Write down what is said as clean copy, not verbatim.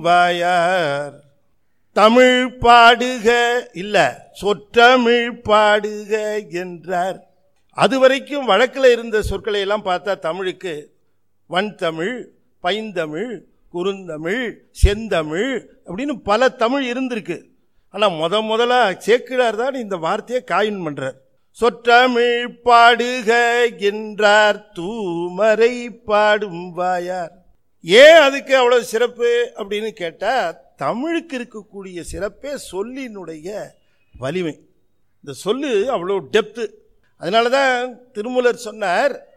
வாயார். தமிழ் பாடுக இல்ல, சொற்றமிழ் பாடுக என்றார். அதுவரைக்கும் வழக்கில் இருந்த சொற்களை எல்லாம் பார்த்தா தமிழுக்கு வன்தமிழ், பைந்தமிழ், குறுந்தமிழ், செந்தமிழ் அப்படின்னு பல தமிழ் இருந்திருக்கு. ஆனால் முதலா சேக்கிழார் தான் இந்த வார்த்தையை காயின் பண்றார். சொற்றமிழ் பாடுக என்றார் தூமரை பாடும் வாயார். ஏன் அதுக்கு அவ்வளவு சிறப்பு அப்படின்னு கேட்டா, தமிழுக்கு இருக்கக்கூடிய சிறப்பே சொல்லினுடைய வலிமை. இந்த சொல்லு அவ்வளோ டெப்த்து. அதனால தான் திருமூலர் சொன்னார்,